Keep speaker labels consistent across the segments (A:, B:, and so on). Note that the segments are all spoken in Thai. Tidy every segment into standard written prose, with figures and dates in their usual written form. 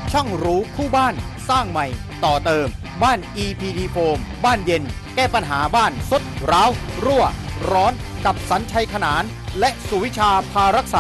A: ช่างรู้คู่บ้านสร้างใหม่ต่อเติมบ้าน EPD Foam บ้านเย็นแก้ปัญหาบ้านทรุดร้าวรั่วร้อนกับสัญชัยขนานและสุวิชาพารักษา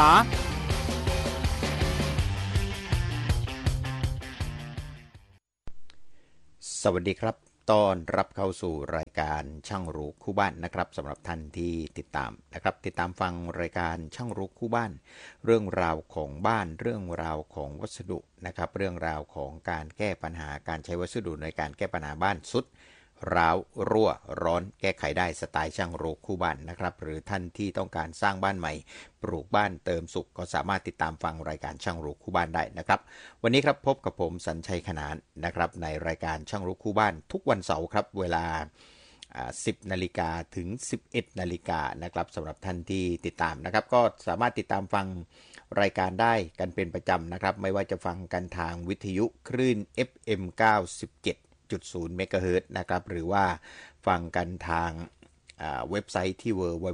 B: สวัสดีครับต้อนรับเข้าสู่รายการช่างรู้คู่บ้านนะครับสำหรับท่านที่ติดตามฟังรายการช่างรู้คู่บ้านเรื่องราวของบ้านเรื่องราวของวัสดุนะครับเรื่องราวของการแก้ปัญหาการใช้วัสดุในการแก้ปัญหาบ้านทรุดร้าวรั่วร้อนแก้ไขได้สไตล์ช่างรู้คู่บ้านนะครับหรือท่านที่ต้องการสร้างบ้านใหม่ปลูกบ้านเติมสุขก็สามารถติดตามฟังรายการช่างรู้คู่บ้านได้นะครับวันนี้ครับพบกับผมสัญชัยขนานนะครับในรายการช่างรู้คู่บ้านทุกวันเสาร์ครับเวลา10 นาฬิกาถึง 11 นาฬิกานะครับสำหรับท่านที่ติดตามนะครับก็สามารถติดตามฟังรายการได้กันเป็นประจำนะครับไม่ว่าจะฟังกันทางวิทยุคลื่น FM 97.0 เมกะเฮิรตซ์นะครับหรือว่าฟังกันทางเว็บไซต์ที่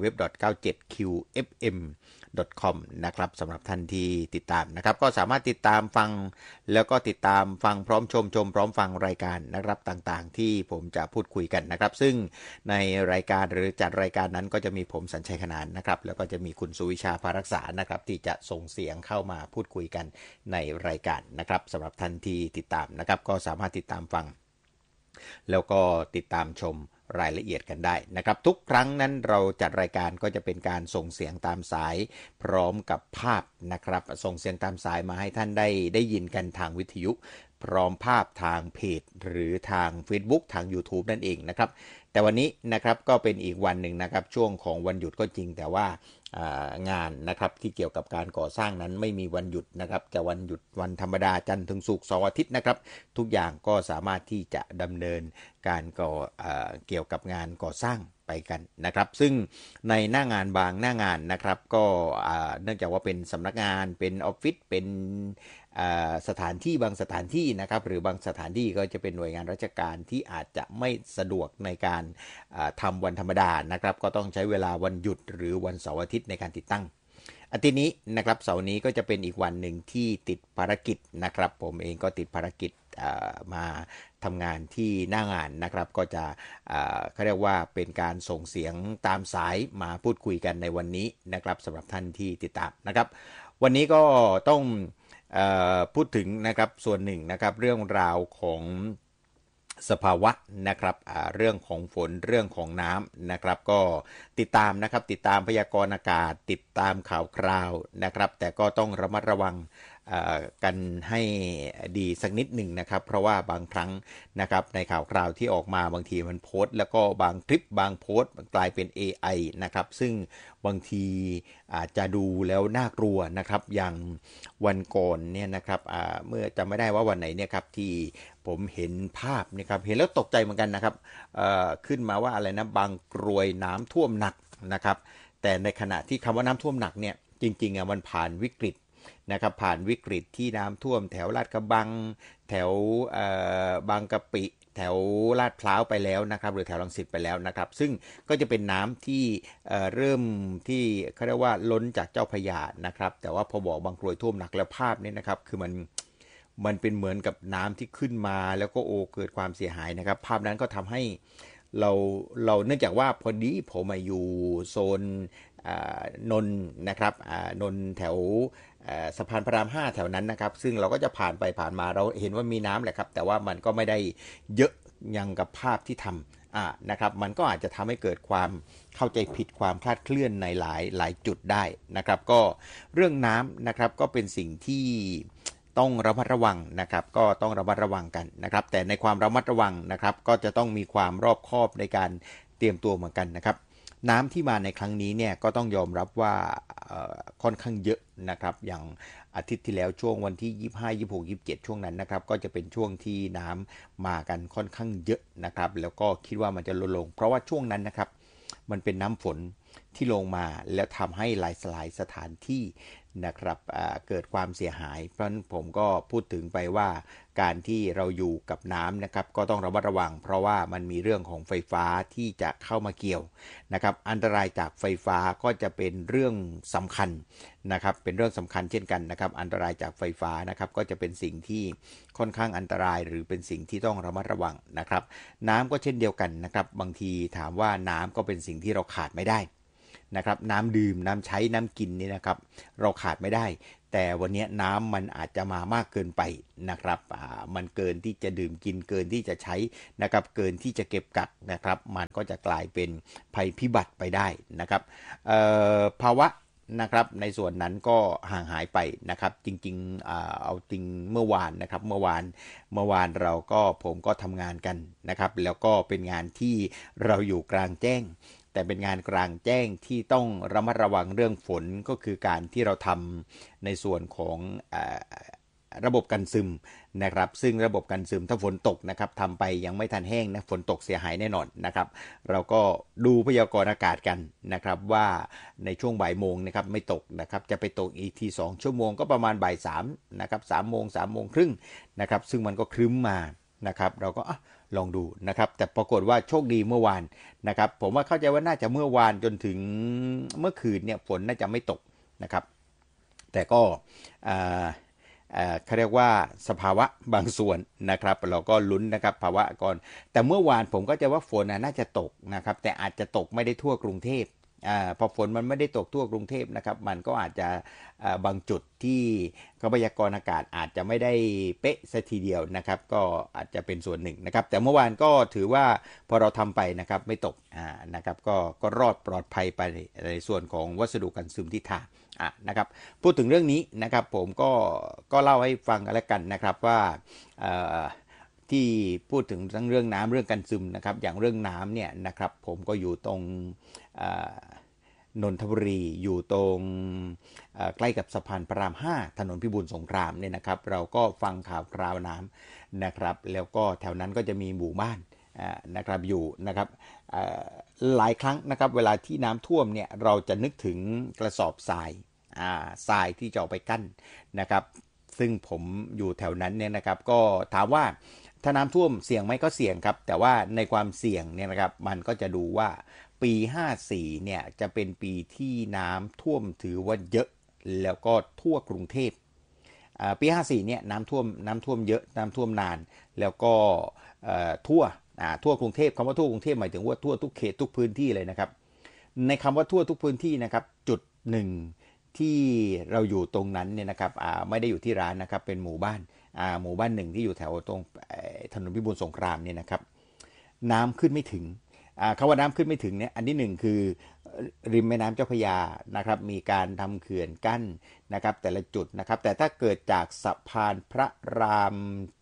B: www.97qfm.com นะครับสำหรับท่านที่ติดตามนะครับก็สามารถติดตามฟังแล้วก็ติดตามฟังพร้อมชมพร้อมฟังรายการนะครับต่างๆที่ผมจะพูดคุยกันนะครับซึ่งในรายการหรือจัดรายการนั้นก็จะมีผมสัญชัยขนานนะครับแล้วก็จะมีคุณสุวิชาภารักษานะครับที่จะส่งเสียงเข้ามาพูดคุยกันในรายการนะครับสำหรับท่านที่ติดตามนะครับก็สามารถติดตามฟังแล้วก็ติดตามชมรายละเอียดกันได้นะครับทุกครั้งนั้นเราจัดรายการก็จะเป็นการส่งเสียงตามสายพร้อมกับภาพนะครับส่งเสียงตามสายมาให้ท่านได้ยินกันทางวิทยุพร้อมภาพทางเพจหรือทาง Facebook ทาง YouTube นั่นเองนะครับแต่วันนี้นะครับก็เป็นอีกวันหนึ่งนะครับช่วงของวันหยุดก็จริงแต่ว่างานนะครับที่เกี่ยวกับการก่อสร้างนั้นไม่มีวันหยุดนะครับแต่วันหยุดวันธรรมดาจันทร์ถึงศุกร์เสาร์อาทิตย์นะครับทุกอย่างก็สามารถที่จะดำเนินการเกี่ยวกับงานก่อสร้างไปกันนะครับซึ่งในหน้างานบางหน้างานนะครับก็เนื่องจากว่าเป็นสำนักงานเป็นออฟฟิศเป็นสถานที่บางสถานที่นะครับหรือบางสถานที่ก็จะเป็นหน่วยงานราชการที่อาจจะไม่สะดวกในการทำวันธรรมดานะครับก็ต้องใช้เวลาวันหยุดหรือวันเสาร์อาทิตย์ในการติดตั้งอาทิตย์นี้นะครับเสาร์นี้ก็จะเป็นอีกวันหนึ่งที่ติดภารกิจนะครับผมเองก็ติดภารกิจมาทำงานที่หน้างานนะครับก็จะเขาเรียกว่าเป็นการส่งเสียงตามสายมาพูดคุยกันในวันนี้นะครับสำหรับท่านที่ติดตามนะครับวันนี้ก็ต้องพูดถึงนะครับส่วนหนึ่งนะครับเรื่องราวของสภาวะนะครับเรื่องของฝนเรื่องของน้ำนะครับก็ติดตามนะครับติดตามพยากรณ์อากาศติดตามข่าวคราวนะครับแต่ก็ต้องระมัดระวังกันให้ดีสักนิดหนึ่งนะครับเพราะว่าบางครั้งนะครับในข่าวคราวที่ออกมาบางทีมันโพสต์แล้วก็บางคลิปบางโพสต์กลายเป็น AI นะครับซึ่งบางทีอาจจะดูแล้วน่ากลัวนะครับอย่างวันก่อนเนี่ยนะครับเมื่อจำไม่ได้ว่าวันไหนเนี่ยครับที่ผมเห็นภาพนะครับเห็นแล้วตกใจเหมือนกันนะครับขึ้นมาว่าอะไรนะบางกรวยน้ำท่วมหนักนะครับแต่ในขณะที่คำว่าน้ำท่วมหนักเนี่ยจริงๆมันผ่านวิกฤตนะครับผ่านวิกฤตที่น้ำท่วมแถวลาดกระบังแถวบางกะปิแถวลาดพร้าวไปแล้วนะครับหรือแถวรังสิตไปแล้วนะครับซึ่งก็จะเป็นน้ำที่เริ่มที่เขาเรียกว่าล้นจากเจ้าพระยานะครับแต่ว่าพอบอกบางกรวยท่วมหนักแล้วภาพนี้นะครับคือมันเป็นเหมือนกับน้ำที่ขึ้นมาแล้วก็เกิดความเสียหายนะครับภาพนั้นก็ทำให้เราเนื่องจากว่าพอดีผมมาอยู่โซนนนนะครับนนแถวสะพานพระราม5แถวนั้นนะครับซึ่งเราก็จะผ่านไปผ่านมาเราเห็นว่ามีน้ำแหละครับแต่ว่ามันก็ไม่ได้เยอะอย่างกับภาพที่ทำนะครับมันก็อาจจะทำให้เกิดความเข้าใจผิดความคลาดเคลื่อนในหลายจุดได้นะครับก็เรื่องน้ำนะครับก็เป็นสิ่งที่ต้องระมัดระวังนะครับก็ต้องระมัดระวังกันนะครับแต่ในความระมัดระวังนะครับก็จะต้องมีความรอบคอบในการเตรียมตัวเหมือนกันนะครับน้ำที่มาในครั้งนี้เนี่ยก็ต้องยอมรับว่าค่อนข้างเยอะนะครับอย่างอาทิตย์ที่แล้วช่วงวันที่25 26 27ช่วงนั้นนะครับก็จะเป็นช่วงที่น้ำมากันค่อนข้างเยอะนะครับแล้วก็คิดว่ามันจะลดลงเพราะว่าช่วงนั้นนะครับมันเป็นน้ำฝนที่ลงมาแล้วทำให้หลายสถานที่นะครับเกิดความเสียหายเพราะฉะนั้นผมก็พูดถึงไปว่าการที่เราอยู่กับน้ำนะครับก็ต้องระมัดระวังเพราะว่ามันมีเรื่องของไฟฟ้าที่จะเข้ามาเกี่ยวนะครับอันตรายจากไฟฟ้าก็จะเป็นเรื่องสำคัญนะครับเป็นเรื่องสำคัญเช่นกันนะครับอันตรายจากไฟฟ้านะครับก็จะเป็นสิ่งที่ค่อนข้างอันตรายหรือเป็นสิ่งที่ต้องระมัดระวังนะครับน้ำก็เช่นเดียวกันนะครับบางทีถามว่าน้ำก็เป็นสิ่งที่เราขาดไม่ได้นะครับน้ำดื่มน้ำใช้น้ำกินนี่นะครับเราขาดไม่ได้แต่วันนี้น้ำมันอาจจะมามากเกินไปนะครับมันเกินที่จะดื่มกินเกินที่จะใช้นะครับเกินที่จะเก็บกักนะครับมันก็จะกลายเป็นภัยพิบัติไปได้นะครับภาวะนะครับในส่วนนั้นก็ห่างหายไปนะครับจริงๆเอาจริงเมื่อวานนะครับเมื่อวานผมก็ทำงานกันนะครับแล้วก็เป็นงานที่เราอยู่กลางแจ้งแต่เป็นงานกลางแจ้งที่ต้องระมัดระวังเรื่องฝนก็คือการที่เราทำในส่วนของระบบกันซึมนะครับซึ่งระบบกันซึมถ้าฝนตกนะครับทำไปยังไม่ทันแห้งนะฝนตกเสียหายแน่นอนนะครับเราก็ดูพยากรณ์อากาศกันนะครับว่าในช่วงบ่ายโมงนะครับไม่ตกนะครับจะไปตกอีกที2ชั่วโมงก็ประมาณบ่าย3นะครับ3โมง3โมงครึ่งนะครับซึ่งมันก็ครึ้มมานะครับเราก็ลองดูนะครับแต่ปรากฏว่าโชคดีเมื่อวานนะครับผมว่าเข้าใจว่าน่าจะเมื่อวานจนถึงเมื่อคืนเนี่ยฝนน่าจะไม่ตกนะครับแต่ก็เขาเรียกว่าสภาวะบางส่วนนะครับเราก็ลุ้นนะครับภาวะก่อนแต่เมื่อวานผมก็จะว่าฝนน่าจะตกนะครับแต่อาจจะตกไม่ได้ทั่วกรุงเทพพอฝนมันไม่ได้ตกทั่วกรุงเทพนะครับมันก็อาจจะบางจุดที่พยากรณ์อากาศอาจจะไม่ได้เป๊ะซะทีเดียวนะครับก็อาจจะเป็นส่วนหนึ่งนะครับแต่เมื่อวานก็ถือว่าพอเราทำไปนะครับไม่ตกนะครับก็รอดปลอดภัยไปในส่วนของวัสดุกันซึมที่ทานะครับพูดถึงเรื่องนี้นะครับผมก็เล่าให้ฟังกันแล้วกันนะครับว่าที่พูดถึงทั้งเรื่องน้ำเรื่องกันซึมนะครับอย่างเรื่องน้ำเนี่ยนะครับผมก็อยู่ตรงนนทบุรีอยู่ตรงใกล้กับสะพานพระราม5ถนนพิบูลสงครามเนี่ยนะครับเราก็ฟังข่าวคราวน้ำนะครับแล้วก็แถวนั้นก็จะมีหมู่บ้านนะครับอยู่นะครับหลายครั้งนะครับเวลาที่น้ำท่วมเนี่ยเราจะนึกถึงกระสอบทรายที่จะเอาไปกั้นนะครับซึ่งผมอยู่แถวนั้นเนี่ยนะครับก็ถามว่าถ้าน้ำท่วมเสี่ยงไหมก็เสี่ยงครับแต่ว่าในความเสี่ยงเนี่ยนะครับมันก็จะดูว่าปี54เนี่ยจะเป็นปีที่น้ำท่วมถือว่าเยอะแล้วก็ทั่วกรุงเทพปี54เนี่ยน้ำท่วมเยอะน้ำท่วมนานแล้วก็ทั่วกรุงเทพคำว่าทั่วกรุงเทพหมายถึงว่าทั่วทุกเขตทุกพื้นที่เลยนะครับในคำว่าทั่วทุกพื้นที่นะครับจุดหนึ่งที่เราอยู่ตรงนั้นเนี่ยนะครับไม่ได้อยู่ที่ร้านนะครับเป็นหมู่บ้านหนึ่งที่อยู่แถวตรงถนนพิบูลสงครามเนี่ยนะครับน้ำขึ้นไม่ถึงคำว่าน้ำขึ้นไม่ถึงเนี่ยอันที่หนึ่งคือริมแม่น้ำเจ้าพระยานะครับมีการทำเขื่อนกั้นนะครับแต่ละจุดนะครับแต่ถ้าเกิดจากสะพานพระราม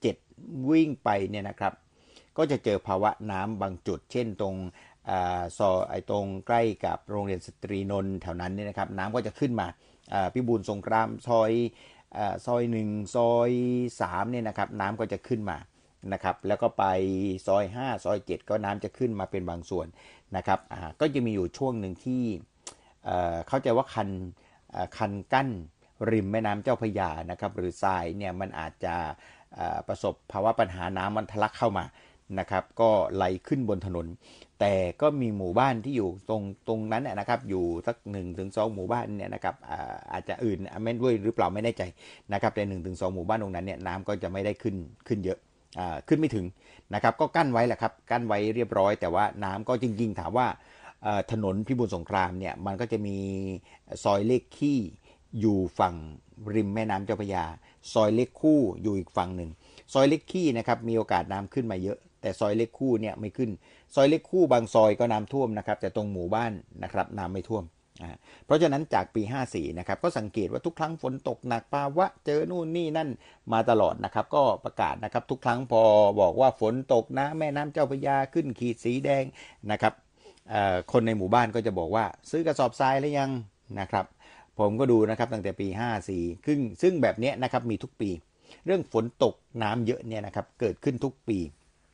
B: 7วิ่งไปเนี่ยนะครับก็จะเจอภาวะน้ำบางจุดเช่นตรงตรงใกล้กับโรงเรียนสตรีนนท์แถวนั้นเนี่ยนะครับน้ำก็จะขึ้นมาพิบูลสงครามซอย1ซอย3เนี่ยนะครับน้ำก็จะขึ้นมานะครับแล้วก็ไปซอย5ซอย7ก็น้ำจะขึ้นมาเป็นบางส่วนนะครับก็จะมีอยู่ช่วงหนึ่งที่เข้าใจว่าคันกั้นริมแม่น้ำเจ้าพระยานะครับหรือทรายเนี่ยมันอาจจะประสบภาวะปัญหาน้ำมันทะลักเข้ามานะครับก็ไหลขึ้นบนถนนแต่ก็มีหมู่บ้านที่อยู่ตรงนั้นนะครับอยู่สัก 1-2 หมู่บ้านเนี่ยนะครับอาจจะอื่นไม่ด้วยหรือเปล่าไม่แน่ใจนะครับแต่ 1-2 หมู่บ้านตรงนั้นเนี่ยน้ำก็จะไม่ได้ขึ้นเยอะขึ้นไม่ถึงนะครับก็กั้นไว้แหละครับกั้นไว้เรียบร้อยแต่ว่าน้ำก็จริงๆถามว่าถนนพิบูลสงครามเนี่ยมันก็จะมีซอยเลขขี้อยู่ฝั่งริมแม่น้ำเจ้าพระยาซอยเลขคู่อยู่อีกฝั่งหนึ่งซอยเลขขี้นะครับมีโอกาสน้ำขึ้นมาเยอะแต่ซอยเลขคู่เนี่ยไม่ขึ้นซอยเลขคู่บางซอยก็น้ำท่วมนะครับแต่ตรงหมู่บ้านนะครับน้ำไม่ท่วมเพราะฉะนั้นจากปี54นะครับก็สังเกตว่าทุกครั้งฝนตกหนักภาวะเจอนู่นนี่นั่นมาตลอดนะครับก็ประกาศนะครับทุกครั้งพอบอกว่าฝนตกนะแม่น้ำเจ้าพระยาขึ้นขีดสีแดงนะครับคนในหมู่บ้านก็จะบอกว่าซื้อกระสอบทรายหรือยังนะครับผมก็ดูนะครับตั้งแต่ปี54ซึ่งแบบนี้นะครับมีทุกปีเรื่องฝนตกน้ำเยอะเนี่ยนะครับเกิดขึ้นทุกปี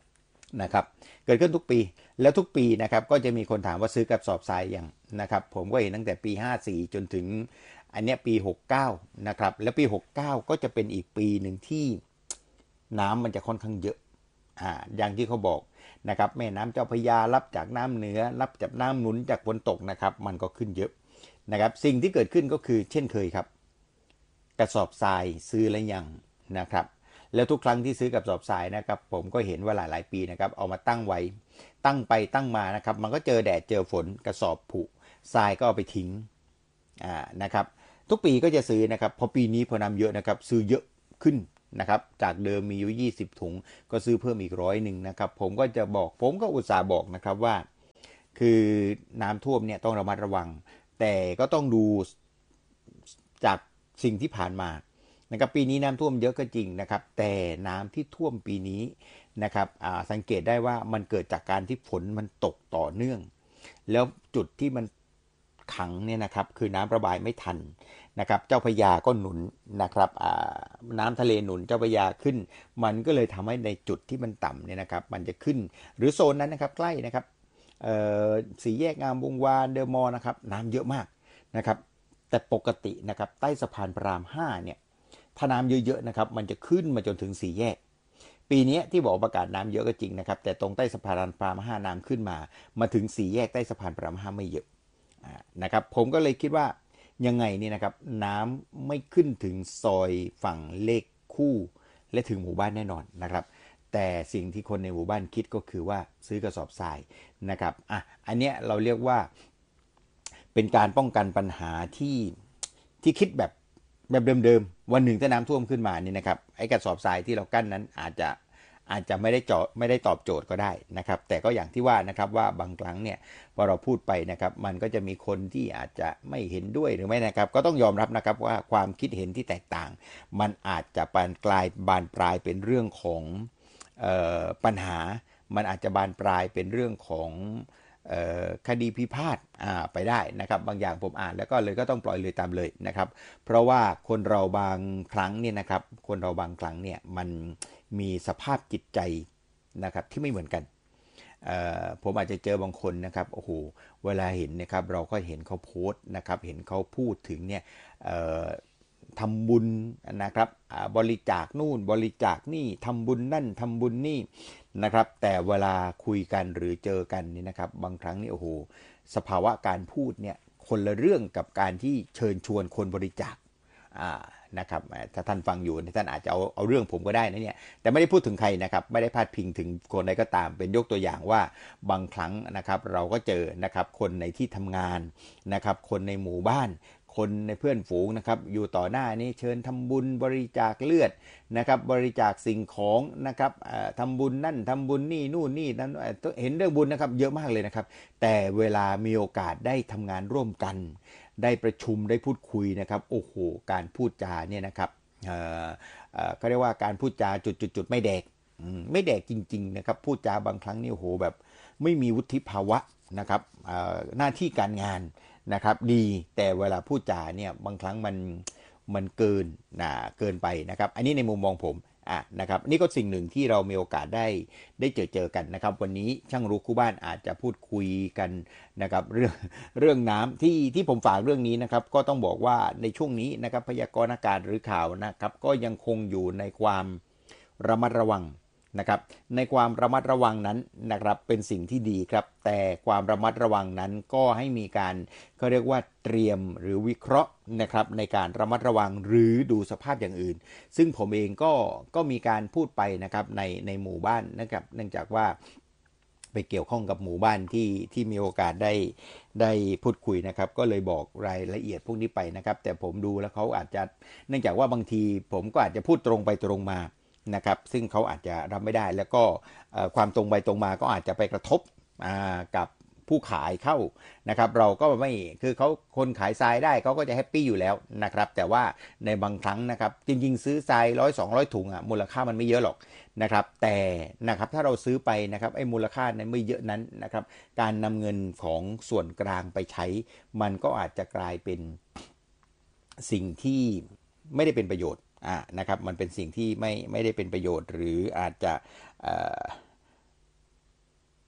B: นะครับเกิดขึ้นทุกปีแล้วทุกปีนะครับก็จะมีคนถามว่าซื้อกระสอบทรายอย่างนะครับผมก็เห็นตั้งแต่ปี54จนถึงอันเนี้ยปี69นะครับแล้วปี69ก็จะเป็นอีกปีหนึ่งที่น้ำมันจะค่อนข้างเยอะอย่างที่เขาบอกนะครับแม่น้ำเจ้าพระยารับจากน้ำเหนือรับจากน้ำหนุนจากฝนตกนะครับมันก็ขึ้นเยอะนะครับสิ่งที่เกิดขึ้นก็คือเช่นเคยครับกระสอบทรายซื้อแล้วยังนะครับแล้วทุกครั้งที่ซื้อกระสอบทรายนะครับผมก็เห็นว่าหลายๆปีนะครับเอามาตั้งไว้ตั้งไปตั้งมานะครับมันก็เจอแดดเจอฝนกระสอบผุทรายก็เอาไปทิ้งนะครับทุกปีก็จะซื้อนะครับพอปีนี้พอน้ำเยอะนะครับซื้อเยอะขึ้นนะครับจากเดิมมีอยู่20ถุงก็ซื้อเพิ่มอีก100นะครับผมก็อุตส่าห์บอกนะครับว่าคือน้ำท่วมเนี่ยต้องระมัดระวังแต่ก็ต้องดูจากสิ่งที่ผ่านมานะครับปีนี้น้ำท่วมเยอะก็จริงนะครับแต่น้ำที่ท่วมปีนี้นะครับสังเกตได้ว่ามันเกิดจากการที่ฝนมันตกต่อเนื่องแล้วจุดที่มันขังเนี่ยนะครับคือน้ำระบายไม่ทันนะครับเจ้าพระยาก็หนุนนะครับน้ำทะเลหนุนเจ้าพระยาขึ้นมันก็เลยทำให้ในจุดที่มันต่ำเนี่ยนะครับมันจะขึ้นหรือโซนนั้นนะครับใกล้นะครับสี่แยกงามวงวานเดอะมอลล์นะครับน้ำเยอะมากนะครับแต่ปกตินะครับใต้สะพานพระราม5เนี่ยถ้าน้ำเยอะๆนะครับมันจะขึ้นมาจนถึงสี่แยกปีนี้ที่บอกประกาศน้ำเยอะก็จริงนะครับแต่ตรงใต้สะพานพระราม5น้ำขึ้นมาถึงสี่แยกใต้สะพานพระราม5ไม่เยอะนะครับผมก็เลยคิดว่ายังไงนี่นะครับน้ำไม่ขึ้นถึงซอยฝั่งเลขคู่และถึงหมู่บ้านแน่นอนนะครับแต่สิ่งที่คนในหมู่บ้านคิดก็คือว่าซื้อกระสอบทรายนะครับอันเนี้ยเราเรียกว่าเป็นการป้องกันปัญหาที่คิดแบบเดิมๆวันหนึ่งถ้าน้ำท่วมขึ้นมานี่นะครับไอ้กระสอบทรายที่เรากั้นนั้นอาจจะไม่ได้ตอบโจทย์ก็ได้นะครับแต่ก็อย่างที่ว่านะครับว่าบางครั้งเนี่ยพอเราพูดไปนะครับมันก็จะมีคนที่อาจจะไม่เห็นด้วยหรือไม่นะครับก็ต้องยอมรับนะครับว่าความคิดเห็นที่แตกต่างมันอาจจะบานปลายเป็นเรื่องของปัญหามันอาจจะบานปลายเป็นเรื่องของคดีพิพาทไปได้นะครับบางอย่างผมอ่านแล้วก็เลยก็ต้องปล่อยเลยตามเลยนะครับเพราะว่าคนเราบางครั้งเนี่ยนะครับคนเราบางครั้งเนี่ยมันมีสภาพจิตใจนะครับที่ไม่เหมือนกันผมอาจจะเจอบางคนนะครับโอ้โหเวลาเห็นนะครับเราก็เห็นเขาโพสต์นะครับเห็นเขาพูดถึงเนี่ยทำบุญนะครับบริจาคนู่นบริจาคนี่ทำบุญนั่นทำบุญนี่นะครับแต่เวลาคุยกันหรือเจอกันนี่นะครับบางครั้งนี่โอ้โหสภาวะการพูดเนี่ยคนละเรื่องกับการที่เชิญชวนคนบริจาคนะครับถ้าท่านฟังอยู่ท่านอาจจะเอาเรื่องผมก็ได้นะเนี่ยแต่ไม่ได้พูดถึงใครนะครับไม่ได้พาดพิงถึงคนใดก็ตามเป็นยกตัวอย่างว่าบางครั้งนะครับเราก็เจอนะครับคนในที่ทำงานนะครับคนในหมู่บ้านคนในเพื่อนฝูงนะครับอยู่ต่อหน้านี้เชิญทำบุญบริจาคเลือดนะครับบริจาคสิ่งของนะครับทำบุญนั่นทำบุญนี่นู่นนี่นั้นเห็นเรื่องบุญนะครับเยอะมากเลยนะครับแต่เวลามีโอกาสได้ทำงานร่วมกันได้ประชุมได้พูดคุยนะครับโอ้โหการพูดจาเนี่ยนะครับเขาเรียกว่าการพูดจาจุดไม่แดกจริงๆนะครับพูดจาบางครั้งนี่โอ้โหแบบไม่มีวุฒิภาวะนะครับหน้าที่การงานนะครับดีแต่เวลาพูดจาเนี่ยบางครั้งมันเกินไปนะครับอันนี้ในมุมมองผมนะครับนี่ก็สิ่งหนึ่งที่เรามีโอกาสได้เจอกันนะครับวันนี้ช่างรู้คู่บ้านอาจจะพูดคุยกันนะครับเรื่องน้ำที่ผมฝากเรื่องนี้นะครับก็ต้องบอกว่าในช่วงนี้นะครับพยากรณ์อากาศหรือข่าวนะครับก็ยังคงอยู่ในความระมัดระวังนะครับในความระมัดระวังนั้นนะครับเป็นสิ่งที่ดีครับแต่ความระมัดระวังนั้นก็ให้มีการเขาเรียกว่าเตรียมหรือวิเคราะห์นะครับในการระมัดระวังหรือดูสภาพอย่างอื่นซึ่งผมเองก็มีการพูดไปนะครับในหมู่บ้านนะครับเนื่องจากว่าไปเกี่ยวข้องกับหมู่บ้านที่มีโอกาสได้พูดคุยนะครับก็เลยบอกรายละเอียดพวกนี้ไปนะครับแต่ผมดูแล้วเขาอาจจะเนื่องจากว่าบางทีผมก็อาจจะพูดตรงไปตรงมานะครับซึ่งเขาอาจจะรับไม่ได้แล้วก็ความตรงไปตรงมาก็อาจจะไปกระทบกับผู้ขายเข้านะครับเราก็ไม่คือเขาคนขายทรายได้เขาก็จะแฮปปี้อยู่แล้วนะครับแต่ว่าในบางครั้งนะครับจริงๆซื้อทราย100-200ถุงมูลค่ามันไม่เยอะหรอกนะครับแต่นะครับถ้าเราซื้อไปนะครับไอ้มูลค่านั้นไม่เยอะนั้นนะครับการนำเงินของส่วนกลางไปใช้มันก็อาจจะกลายเป็นสิ่งที่ไม่ได้เป็นประโยชน์นะครับมันเป็นสิ่งที่ไม่ได้เป็นประโยชน์หรืออาจจะ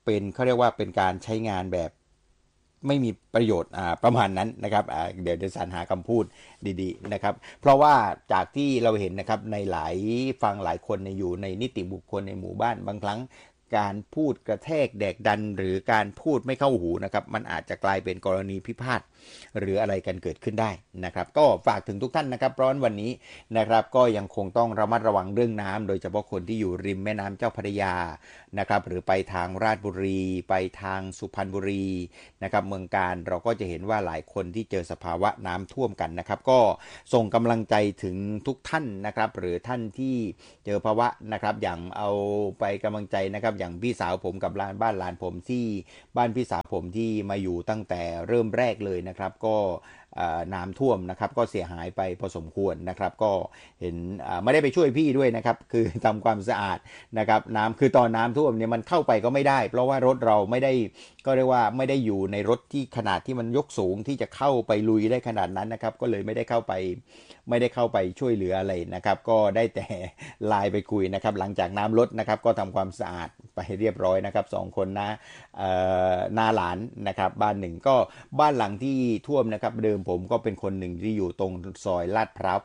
B: เป็นเขาเรียกว่าเป็นการใช้งานแบบไม่มีประโยชน์ประมาณนั้นนะครับเดี๋ยวจะสรรหาคำพูดดีๆนะครับเพราะว่าจากที่เราเห็นนะครับในหลายฟังหลายคนอยู่ในนิติบุคคลในหมู่บ้านบางครั้งการพูดกระแทกแดกดันหรือการพูดไม่เข้าหูนะครับมันอาจจะกลายเป็นกรณีพิพาทหรืออะไรกันเกิดขึ้นได้นะครับก็ฝากถึงทุกท่านนะครับเพราะวันนี้นะครับก็ยังคงต้องระมัดระวังเรื่องน้ำโดยเฉพาะคนที่อยู่ริมแม่น้ำเจ้าพระยานะครับหรือไปทางราชบุรีไปทางสุพรรณบุรีนะครับเมืองการเราก็จะเห็นว่าหลายคนที่เจอสภาวะน้ำท่วมกันนะครับก็ส่งกำลังใจถึงทุกท่านนะครับหรือท่านที่เจอภาวะนะครับอย่างเอาไปกำลังใจนะครับอย่างพี่สาวผมกับบ้านหลานผมที่บ้านพี่สาวผมที่มาอยู่ตั้งแต่เริ่มแรกเลยนะครับก็น้ำท่วมนะครับก็เสียหายไปพอสมควรนะครับก็เห็นไม่ได้ไปช่วยพี่ด้วยนะครับคือทำความสะอาดนะครับน้ำคือตอนน้ำท่วมเนี่ยมันเข้าไปก็ไม่ได้เพราะว่ารถเราไม่ได้ก็เรียกว่าไม่ได้อยู่ในรถที่ขนาดที่มันยกสูงที่จะเข้าไปลุยได้ขนาดนั้นนะครับก็เลยไม่ได้เข้าไปช่วยเหลืออะไรนะครับก็ได้แต่ไลน์ไปคุยนะครับหลังจากน้ำลดนะครับก็ทำความสะอาดไปเรียบร้อยนะครับ2คนนะนาหลานนะครับบ้านหนึ่งก็บ้านหลังที่ท่วมนะครับเดิมผมก็เป็นคนหนึ่งที่อยู่ตรงซอยลาดพร้าว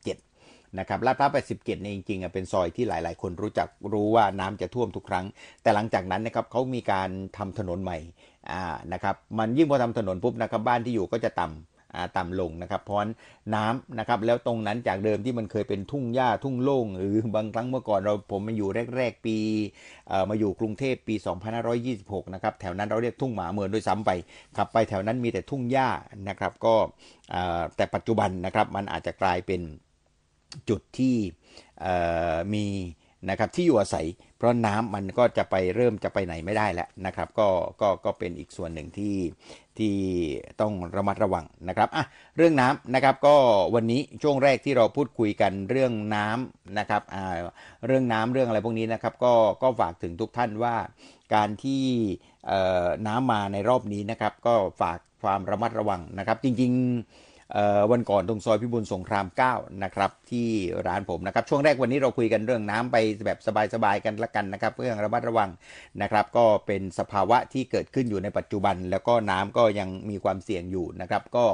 B: 87นะครับลาดพร้าว87เนี่ยจริงๆเป็นซอยที่หลายๆคนรู้ว่าน้ำจะท่วมทุกครั้งแต่หลังจากนั้นนะครับเขามีการทำถนนใหม่นะครับมันยิ่งพอทำถนนปุ๊บนะครับบ้านที่อยู่ก็จะต่ำลงนะครับเพราะน้ำนะครับแล้วตรงนั้นจากเดิมที่มันเคยเป็นทุ่งหญ้าทุ่งโล่งหรือบางครั้งเมื่อก่อนผมมาอยู่แรกๆปีมาอยู่กรุงเทพปี2526นะครับแถวนั้นเราเรียกทุ่งหมาเมืองด้วยซ้ำไปขับไปแถวนั้นมีแต่ทุ่งหญ้านะครับก็แต่ปัจจุบันนะครับมันอาจจะกลายเป็นจุดที่มีนะครับที่อยู่อาศัยเพราะน้ำมันก็จะเริ่มจะไปไหนไม่ได้แล้วนะครับก็เป็นอีกส่วนหนึ่งที่ต้องระมัดระวังนะครับเรื่องน้ำนะครับก็วันนี้ช่วงแรกที่เราพูดคุยกันเรื่องน้ำนะครับเรื่องน้ำเรื่องอะไรพวกนี้นะครับก็ฝากถึงทุกท่านว่าการที่น้ำมาในรอบนี้นะครับก็ฝากความระมัดระวังนะครับจริงๆวันก่อนตรงซอยพิบูลสงคราม9นะครับที่ร้านผมนะครับช่วงแรกวันนี้เราคุยกันเรื่องน้ำไปแบบสบายๆกันละกันนะครับเรื่องระมัดระวังนะครับก็เป็นสภาวะที่เกิดขึ้นอยู่ในปัจจุบันแล้วก็น้ำก็ยังมีความเสี่ยงอยู่นะครับก็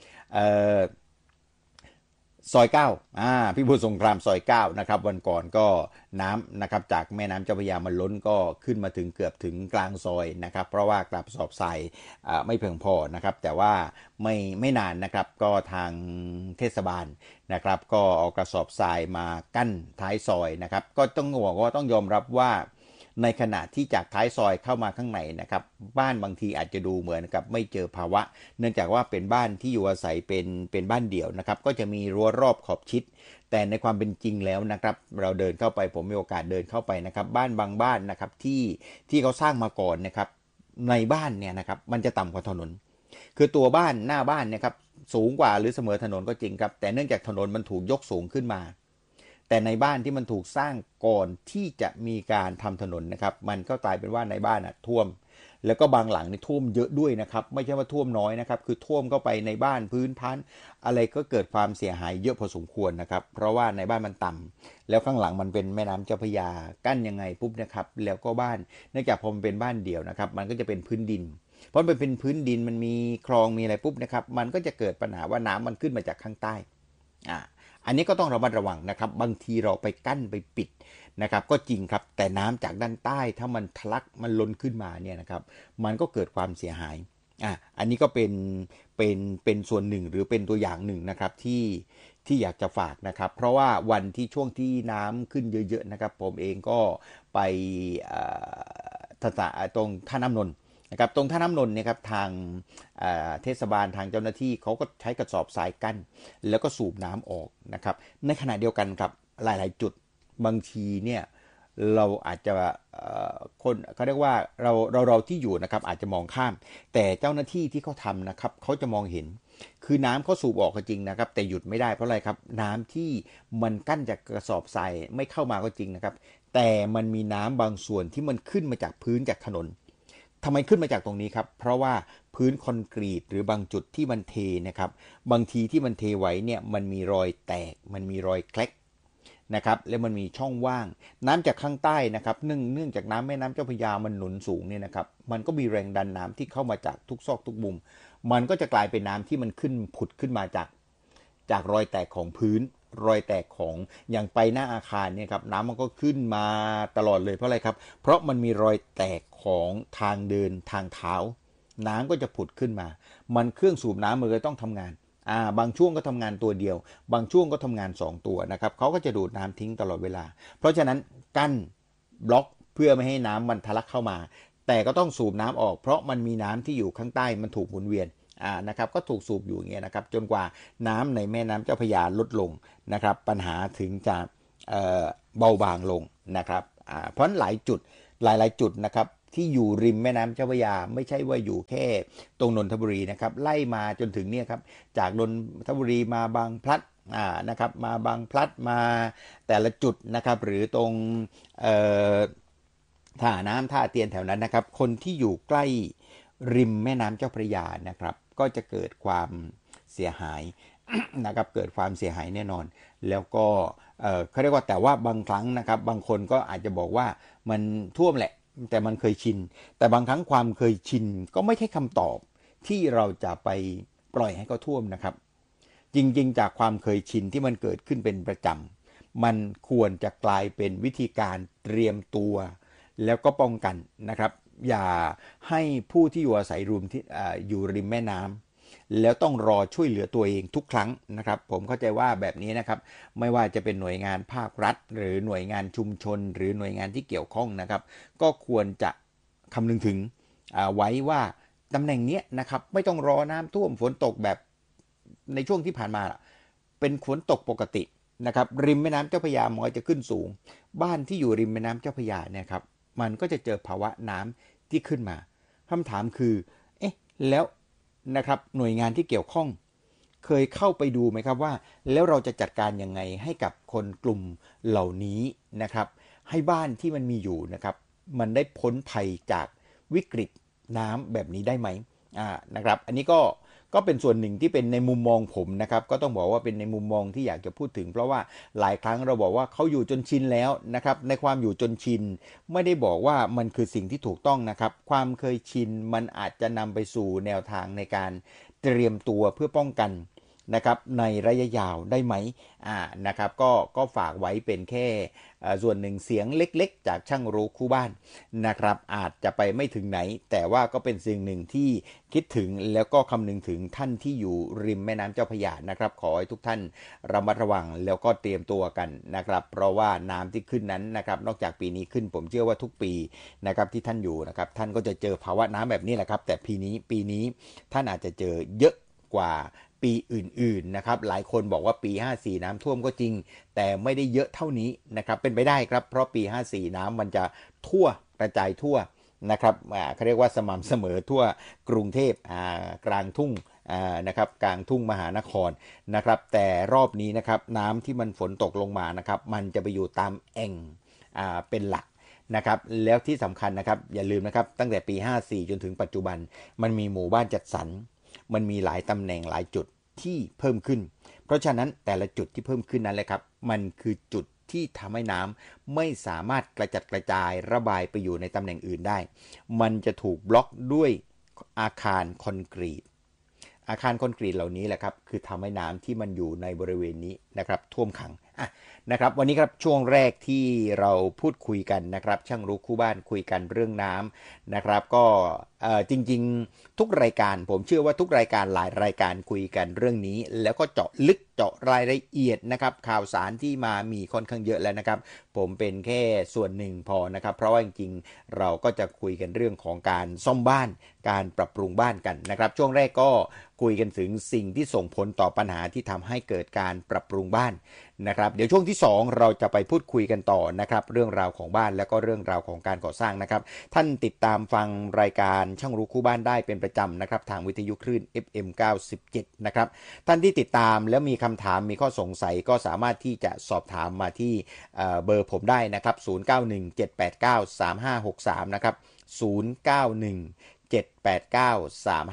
B: ซอย9พิบูลสงครามซอย9นะครับวันก่อนก็น้ำนะครับจากแม่น้ำเจ้าพระยามันล้นก็ขึ้นมาถึงเกือบถึงกลางซอยนะครับเพราะว่ากระสอบทรายไม่เพียงพอนะครับแต่ว่าไม่นานนะครับก็ทางเทศบาลนะครับก็เอากระสอบทรายมากั้นท้ายซอยนะครับก็ต้องบอกว่าต้องยอมรับว่าในขณะที่จากท้ายซอยเข้ามาข้างในนะครับบ้านบางทีอาจจะดูเหมือนกับไม่เจอภาวะเนื่องจากว่าเป็นบ้านที่อยู่อาศัยเป็นบ้านเดี่ยวนะครับก็จะมีรั้วรอบขอบชิดแต่ในความเป็นจริงแล้วนะครับเราเดินเข้าไปผมมีโอกาสเดินเข้าไปนะครับบ้านบางบ้านนะครับที่เขาสร้างมาก่อนนะครับในบ้านเนี่ยนะครับมันจะต่ำกว่าถนนคือตัวบ้านหน้าบ้านเนี่ยครับสูงกว่าหรือเสมอถนนก็จริงครับแต่เนื่องจากถนนมันถูกยกสูงขึ้นมาแต่ในบ้านที่มันถูกสร้างก่อนที่จะมีการทำถนนนะครับมันก็กลายเป็นว่าในบ้านท่วมแล้วก็บางหลังนี่ท่วมเยอะด้วยนะครับไม่ใช่ว่าท่วมน้อยนะครับคือท่วมเข้าไปในบ้านพื้นพันอะไรก็เกิดความเสียหายเยอะพอสมควรนะครับเพราะว่าในบ้านมันต่ำแล้วข้างหลังมันเป็นแม่น้ำเจ้าพระยากั้นยังไงปุ๊บนะครับแล้วก็บ้านเนื่องจากพอมันเป็นบ้านเดี่ยวนะครับมันก็จะเป็นพื้นดินเพราะมันเป็นพื้นดินมันมีคลองมีอะไรปุ๊บนะครับมันก็จะเกิดปัญหาว่าน้ำมันขึ้นมาจากข้างใต้อันนี้ก็ต้องระมัดระวังนะครับบางทีเราไปกั้นไปปิดนะครับก็จริงครับแต่น้ำจากด้านใต้ถ้ามันทะลักมันล้นขึ้นมาเนี่ยนะครับมันก็เกิดความเสียหายอันนี้ก็เป็นส่วนหนึ่งหรือเป็นตัวอย่างหนึ่งนะครับที่อยากจะฝากนะครับเพราะว่าวันที่ช่วงที่น้ำขึ้นเยอะๆนะครับผมเองก็ไปตรงท่าน้ำนนท์นะครับตรงท่าน้ำนนท์เนี่ยครับทางเทศบาลทางเจ้าหน้าที่เขาก็ใช้กระสอบทรายกั้นแล้วก็สูบน้ำออกนะครับในขณะเดียวกันครับหลายๆจุดบางทีเนี่ยเราอาจจะคนเขาเรียกว่าเราที่อยู่นะครับอาจจะมองข้ามแต่เจ้าหน้าที่ที่เขาทำนะครับเขาจะมองเห็นคือน้ำเขาสูบออกก็จริงนะครับแต่หยุดไม่ได้เพราะอะไรครับน้ำที่มันกั้นจากกระสอบทรายไม่เข้ามาก็จริงนะครับแต่มันมีน้ำบางส่วนที่มันขึ้นมาจากพื้นจากถนนทำไมขึ้นมาจากตรงนี้ครับเพราะว่าพื้นคอนกรีตหรือบางจุดที่มันเทนะครับบางทีที่มันเทไว้เนี่ยมันมีรอยแตกมันมีรอยแคลกนะครับแล้วมันมีช่องว่างน้ำจากข้างใต้นะครับเนื่องจากน้ำแม่น้ำเจ้าพระยามันหนุนสูงเนี่ยนะครับมันก็มีแรงดันน้ำที่เข้ามาจากทุกซอกทุกมุมมันก็จะกลายเป็นน้ำที่มันผุดขึ้นมาจากรอยแตกของพื้นรอยแตกของอย่างไปหน้าอาคารเนี่ยครับน้ำมันก็ขึ้นมาตลอดเลยเพราะอะไรครับเพราะมันมีรอยแตกของทางเดินทางเท้าน้ำก็จะผุดขึ้นมามันเครื่องสูบน้ำมันเลยต้องทำงานบางช่วงก็ทำงานตัวเดียวบางช่วงก็ทำงาน2ตัวนะครับเขาก็จะดูดน้ำทิ้งตลอดเวลาเพราะฉะนั้นกั้นบล็อกเพื่อไม่ให้น้ำมันทะลักเข้ามาแต่ก็ต้องสูบน้ำออกเพราะมันมีน้ำที่อยู่ข้างใต้มันถูกหมุนเวียนนะครับก็ถูกสูบอยู่อย่างเงี้ยนะครับจนกว่าน้ำในแม่น้ำเจ้าพระยาลดลงนะครับปัญหาถึงจะเบาบางลงนะครับเพราะหลายจุดนะครับที่อยู่ริมแม่น้ำเจ้าพระยาไม่ใช่ว่าอยู่แค่ตรงนนทบุรีนะครับไล่มาจนถึงเนี่ยครับจากนนทบุรีมาบางพลัดนะครับมาบางพลัดมาแต่ละจุดนะครับหรือตรงท่าน้ำท่าเตียนแถวนั้นนะครับคนที่อยู่ใกล้ริมแม่น้ำเจ้าพระยานะครับก็จะเกิดความเสียหาย นะครับเกิดความเสียหายแน่นอนแล้วก็เขาเรียกว่าแต่ว่าบางครั้งนะครับบางคนก็อาจจะบอกว่ามันท่วมแหละแต่มันเคยชินแต่บางครั้งความเคยชินก็ไม่ใช่คำตอบที่เราจะไปปล่อยให้เขาท่วมนะครับจริงๆจากความเคยชินที่มันเกิดขึ้นเป็นประจำมันควรจะกลายเป็นวิธีการเตรียมตัวแล้วก็ป้องกันนะครับอย่าให้ผู้ที่อยู่อาศัยอยู่ริมแม่น้ำแล้วต้องรอช่วยเหลือตัวเองทุกครั้งนะครับผมเข้าใจว่าแบบนี้นะครับไม่ว่าจะเป็นหน่วยงานภาครัฐหรือหน่วยงานชุมชนหรือหน่วยงานที่เกี่ยวข้องนะครับก็ควรจะคำนึงถึงไว้ว่าตำแหน่งนี้นะครับไม่ต้องรอน้ำท่วมฝนตกแบบในช่วงที่ผ่านมาเป็นฝนตกปกตินะครับริมแม่น้ำเจ้าพระยามันจะขึ้นสูงบ้านที่อยู่ริมแม่น้ำเจ้าพระยาเนี่ยครับมันก็จะเจอภาวะน้ำที่ขึ้นมาคำถามคือแล้วนะครับหน่วยงานที่เกี่ยวข้องเคยเข้าไปดูไหมครับว่าแล้วเราจะจัดการยังไงให้กับคนกลุ่มเหล่านี้นะครับให้บ้านที่มันมีอยู่นะครับมันได้พ้นภัยจากวิกฤตน้ำแบบนี้ได้ไหมนะครับอันนี้ก็เป็นส่วนหนึ่งที่เป็นในมุมมองผมนะครับก็ต้องบอกว่าเป็นในมุมมองที่อยากจะพูดถึงเพราะว่าหลายครั้งเราบอกว่าเขาอยู่จนชินแล้วนะครับในความอยู่จนชินไม่ได้บอกว่ามันคือสิ่งที่ถูกต้องนะครับความเคยชินมันอาจจะนำไปสู่แนวทางในการเตรียมตัวเพื่อป้องกันนะครับในระยะยาวได้ไหมนะครับก็ฝากไว้เป็นแค่ส่วนหนึ่งเสียงเล็กๆจากช่างรู้คู่บ้านนะครับอาจจะไปไม่ถึงไหนแต่ว่าก็เป็นสิ่งหนึ่งที่คิดถึงแล้วก็คำนึงถึงท่านที่อยู่ริมแม่น้ำเจ้าพระยานะครับขอให้ทุกท่านระมัดระวังแล้วก็เตรียมตัวกันนะครับเพราะว่าน้ำที่ขึ้นนั้นนะครับนอกจากปีนี้ขึ้นผมเชื่อว่าทุกปีนะครับที่ท่านอยู่นะครับท่านก็จะเจอภาวะน้ำแบบนี้แหละครับแต่ปีนี้ท่านอาจจะเจอเยอะกว่าปีอื่นๆนะครับหลายคนบอกว่าปี54น้ำท่วมก็จริงแต่ไม่ได้เยอะเท่านี้นะครับเป็นไปได้ครับเพราะปี54น้ำมันจะทั่วกระจายทั่วนะครับเขาเรียกว่าสม่ำเสมอทั่วกรุงเทพกลางทุ่งนะครับกลางทุ่งมหานครนะครับแต่รอบนี้นะครับน้ำที่มันฝนตกลงมานะครับมันจะไปอยู่ตามแอ่งเป็นหลักนะครับแล้วที่สำคัญนะครับอย่าลืมนะครับตั้งแต่ปี54จนถึงปัจจุบันมันมีหมู่บ้านจัดสรรมันมีหลายตำแหน่งหลายจุดที่เพิ่มขึ้นเพราะฉะนั้นแต่ละจุดที่เพิ่มขึ้นนั้นแหละครับมันคือจุดที่ทำให้น้ำไม่สามารถกระจัดกระจายระบายไปอยู่ในตำแหน่งอื่นได้มันจะถูกบล็อกด้วยอาคารคอนกรีตเหล่านี้แหละครับคือทำให้น้ำที่มันอยู่ในบริเวณนี้นะครับท่วมขังนะครับวันนี้ครับช่วงแรกที่เราพูดคุยกันนะครับช่างรู้คู่บ้านคุยกันเรื่องน้ำนะครับก็จริงๆทุกรายการผมเชื่อว่าทุกรายการหลายรายการคุยกันเรื่องนี้แล้วก็เจาะลึกเจาะรายละเอียดนะครับข่าวสารที่มามีค่อนข้างเยอะแล้วนะครับผมเป็นแค่ส่วนหนึ่งพอนะครับเพราะว่าจริงๆเราก็จะคุยกันเรื่องของการซ่อมบ้านการปรับปรุงบ้านกันนะครับช่วงแรกก็คุยกันถึงสิ่งที่ส่งผลต่อปัญหาที่ทำให้เกิดการปรับปรุงบ้านนะครับเดี๋ยวช่วงที่2เราจะไปพูดคุยกันต่อนะครับเรื่องราวของบ้านและก็เรื่องราวของการก่อสร้างนะครับท่านติดตามฟังรายการช่างรู้คู่บ้านได้เป็นประจำนะครับทางวิทยุคลื่น FM 97นะครับท่านที่ติดตามแล้วมีคำถามมีข้อสงสัยก็สามารถที่จะสอบถามมาที่เบอร์ผมได้นะครับ0917893563นะครับ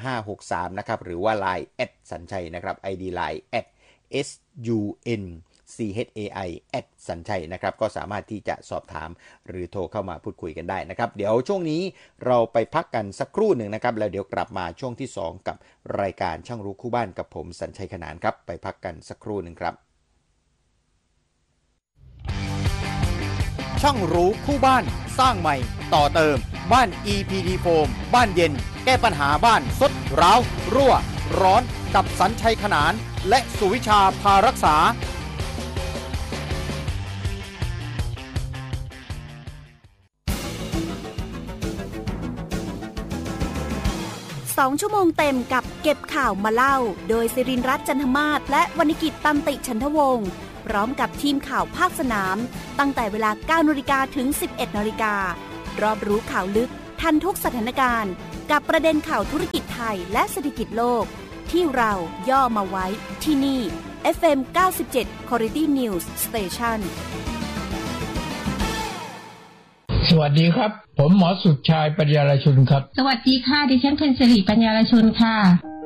B: 0917893563นะครับหรือว่า Line สัญชัยนะครับ ID Line @sun chai นะครับก็สามารถที่จะสอบถามหรือโทรเข้ามาพูดคุยกันได้นะครับเดี๋ยวช่วงนี้เราไปพักกันสักครู่หนึ่งนะครับแล้วเดี๋ยวกลับมาช่วงที่2กับรายการช่างรู้คู่บ้านกับผมสัญชัยขนานครับไปพักกันสักครู่หนึ่งครับ
A: ช่างรู้คู่บ้านสร้างใหม่ต่อเติมบ้าน EPD Foam บ้านเย็นแก้ปัญหาบ้านทรุดร้าวรั่วร้อนกับสัญชัยขนานและสุวิชาพารักษา
C: 2 ชั่วโมงเต็มกับเก็บข่าวมาเล่าโดยศิรินทร์รัตน์จันทมาศและวรรณกิจตันติฉันทวงศ์พร้อมกับทีมข่าวภาคสนามตั้งแต่เวลา 9 นาฬิกาถึง 11 นาฬิการอบรู้ข่าวลึกทันทุกสถานการณ์กับประเด็นข่าวธุรกิจไทยและเศรษฐกิจโลกที่เราย่อมาไว้ที่นี่ FM 97 Quality News Station
D: สวัสดีครับผมหมอสุดชายปัญญารชุนครับ
E: สวัสดีค่ะดิฉันเพ็ญศิริปัญญารชุนค่ะ